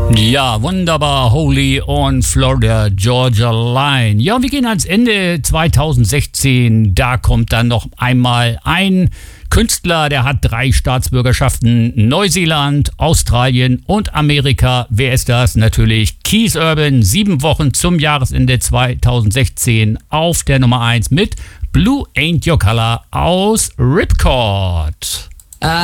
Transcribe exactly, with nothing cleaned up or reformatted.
Ja, wunderbar. Holy on Florida Georgia Line. Ja, wir gehen ans Ende zwanzig sechzehn. Da kommt dann noch einmal ein Künstler, der hat drei Staatsbürgerschaften: Neuseeland, Australien und Amerika. Wer ist das? Natürlich Keith Urban. Sieben Wochen zum Jahresende zwanzig sechzehn auf der Nummer eins mit Blue Ain't Your Color aus Ripcord.